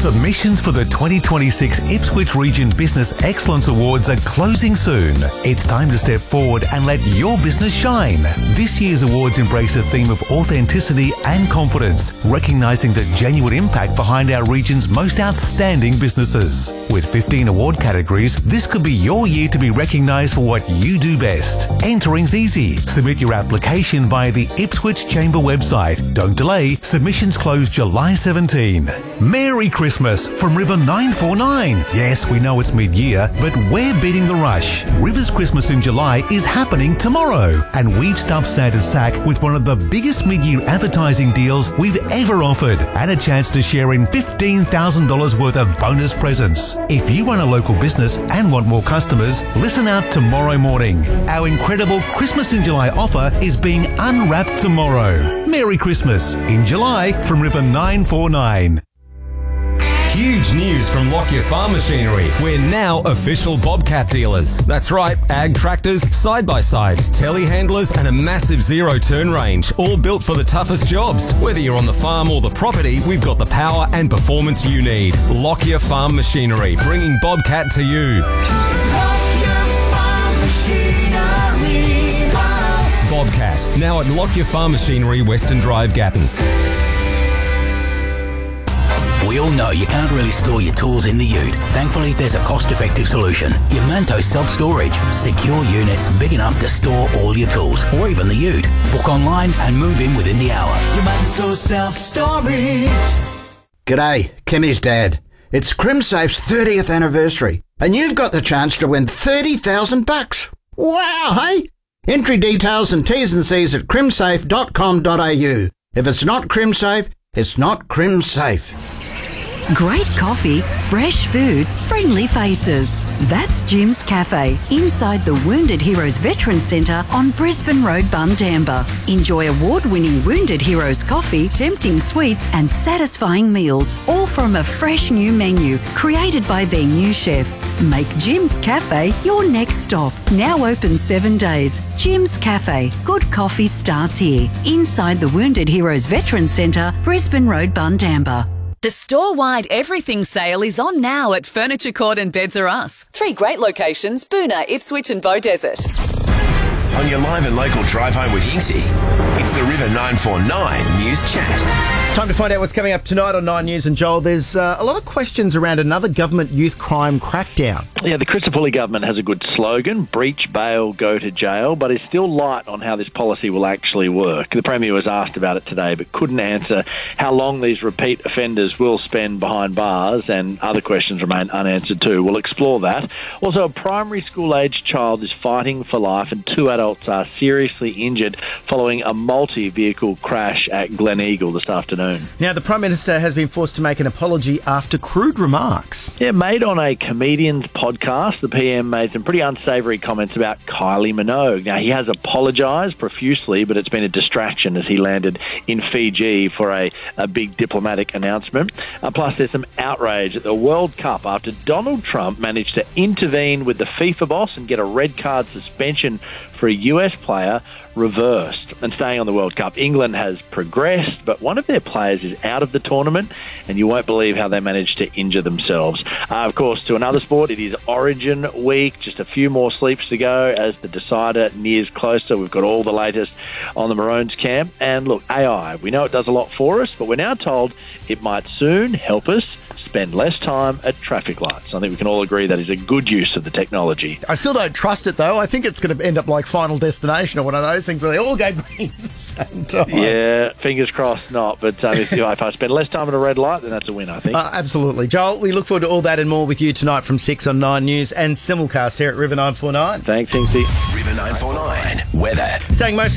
Submissions for the 2026 Ipswich Region Business Excellence Awards are closing soon. It's time to step forward and let your business shine. This year's awards embrace a theme of authenticity and confidence, recognising the genuine impact behind our region's most outstanding businesses. With 15 award categories, this could be your year to be recognised for what you do best. Entering's easy. Submit your application via the Ipswich Chamber website. Don't delay. Submissions close July 17. Merry Christmas from River 949. Yes, we know it's mid-year, but we're beating the rush. River's Christmas in July is happening tomorrow, and we've stuffed Santa's sack with one of the biggest mid-year advertising deals we've ever offered, and a chance to share in $15,000 worth of bonus presents. If you run a local business and want more customers, listen out tomorrow morning. Our incredible Christmas in July offer is being unwrapped tomorrow. Merry Christmas in July from River 949. Huge news from Lockyer Farm Machinery. We're now official Bobcat dealers. That's right, ag tractors, side-by-sides, telehandlers and a massive zero-turn range, all built for the toughest jobs. Whether you're on the farm or the property, we've got the power and performance you need. Lockyer Farm Machinery, bringing Bobcat to you. Lockyer Farm Machinery. Bobcat, now at Lockyer Farm Machinery, Western Drive, Gatton. We all know you can't really store your tools in the ute. Thankfully, there's a cost-effective solution. Yamanto Self-Storage. Secure units big enough to store all your tools, or even the ute. Book online and move in within the hour. Yamanto Self-Storage. G'day, Kimmy's dad. It's CrimSafe's 30th anniversary, and you've got the chance to win $30,000. Wow, hey? Entry details and T's and C's at crimsafe.com.au. If it's not CrimSafe, it's not CrimSafe. Great coffee, fresh food, friendly faces. That's Jim's Cafe, inside the Wounded Heroes Veterans Centre on Brisbane Road, Bundamba. Enjoy award-winning Wounded Heroes coffee, tempting sweets and satisfying meals, all from a fresh new menu created by their new chef. Make Jim's Cafe your next stop. Now open 7 days. Jim's Cafe. Good coffee starts here. Inside the Wounded Heroes Veterans Centre, Brisbane Road, Bundamba. The store-wide everything sale is on now at Furniture Court and Beds R Us. 3 great locations, Boonah, Ipswich and Beaudesert. On your live and local drive home with Hinksy, it's the River 949 News Chat. Time to find out what's coming up tonight on 9 News. And Joel, there's a lot of questions around another government youth crime crackdown. Yeah, the Christopherly government has a good slogan, breach, bail, go to jail, but is still light on how this policy will actually work. The Premier was asked about it today, but couldn't answer how long these repeat offenders will spend behind bars, and other questions remain unanswered too. We'll explore that. Also, a primary school-aged child is fighting for life and 2 adults are seriously injured following a multi-vehicle crash at Gleneagle this afternoon. Now, the Prime Minister has been forced to make an apology after crude remarks. Yeah, made on a comedian's podcast, the PM made some pretty unsavoury comments about Kylie Minogue. Now, he has apologised profusely, but it's been a distraction as he landed in Fiji for a big diplomatic announcement. Plus, there's some outrage at the World Cup after Donald Trump managed to intervene with the FIFA boss and get a red card suspension for a US player reversed. And staying on the World Cup, England has progressed, but one of their players is out of the tournament, and you won't believe how they managed to injure themselves. Of course, to another sport, it is Origin week. Just a few more sleeps to go as the decider nears closer. We've got all the latest on the Maroons camp. And look, AI, we know it does a lot for us, but we're now told it might soon help us spend less time at traffic lights. I think we can all agree that is a good use of the technology. I still don't trust it, though. I think it's going to end up like Final Destination or one of those things where they all go green at the same time. Yeah, fingers crossed not. But if I spend less time at a red light, then that's a win, I think. Absolutely. Joel, we look forward to all that and more with you tonight from 6 on 9 News and simulcast here at River 949. Thanks, Hinksy. River 949 Weather. Saying most